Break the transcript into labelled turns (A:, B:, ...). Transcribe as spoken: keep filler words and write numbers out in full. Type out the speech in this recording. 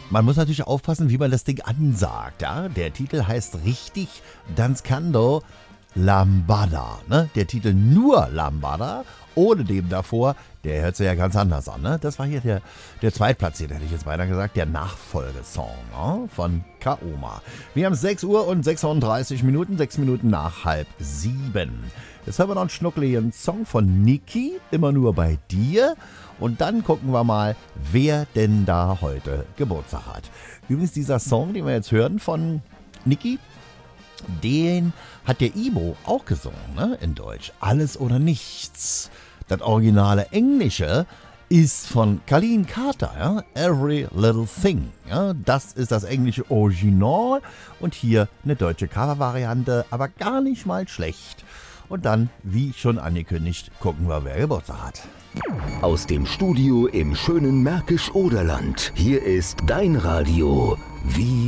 A: Man muss natürlich aufpassen, wie man das Ding ansagt. Ja? Der Titel heißt richtig Danzando Lambada. Ne? Der Titel nur Lambada, ohne dem davor, der hört sich ja ganz anders an. Ne? Das war hier der, der Zweitplatzierte, hätte ich jetzt beinahe gesagt, der Nachfolgesong, ne? Von Kaoma. Wir haben sechs Uhr und sechsunddreißig Minuten, sechs Minuten nach halb sieben. Jetzt hören wir noch einen schnuckeligen Song von Niki, immer nur bei dir. Und dann gucken wir mal, wer denn da heute Geburtstag hat. Übrigens, dieser Song, den wir jetzt hören von Niki, den hat der Ibo auch gesungen, ne, in Deutsch. Alles oder nichts. Das originale Englische ist von Colleen Carter, ja? Every Little Thing. Ja? Das ist das englische Original und hier eine deutsche Covervariante, aber gar nicht mal schlecht. Und dann, wie schon angekündigt, gucken wir, wer Geburtstag hat.
B: Aus dem Studio im schönen Märkisch-Oderland. Hier ist dein Radio. Wie